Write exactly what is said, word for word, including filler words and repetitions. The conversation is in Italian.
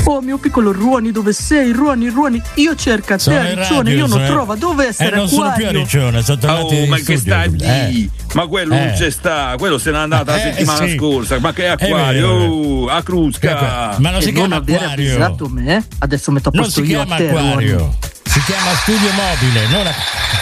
Oh mio piccolo Ruoni, dove sei? Ruoni, Ruoni, io cerco a te a Riccione, io non trovo dove essere. Eh, non sono più a Riccione, sono tornati oh, in ma studio. che sta lì? Eh. Ma quello Eh. non c'è sta, quello se n'è andato la Eh, settimana sì. scorsa. Ma che È acquario? vero. Oh, a Crusca. Ma non E si non chiama aver acquario. avvisato me, adesso metto a Non posto si io chiama a te, Ruoni. acquario. Si chiama studio mobile, non a-